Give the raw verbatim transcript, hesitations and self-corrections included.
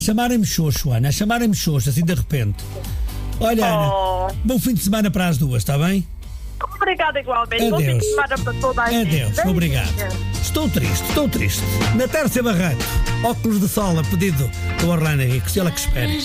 Chamarem-me Xoxo, Ana, chamarem-me Xoxo, assim de repente. Olha, Oh. Ana, bom fim de semana para as duas, está bem? Obrigada igualmente. Bom fim Adeus. de semana para toda a gente. Adeus, obrigado. Estou triste, estou triste. Na Tércia Barreto, óculos de sol a pedido do Orlando Henrique, se ela que espere.